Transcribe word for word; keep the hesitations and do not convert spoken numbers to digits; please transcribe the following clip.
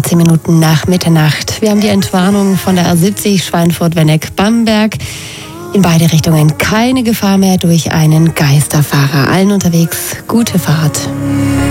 dreizehn Minuten nach Mitternacht. Wir haben die Entwarnung von der A siebzig Schweinfurt-Wenneck-Bamberg. In beide Richtungen keine Gefahr mehr durch einen Geisterfahrer. Allen unterwegs gute Fahrt.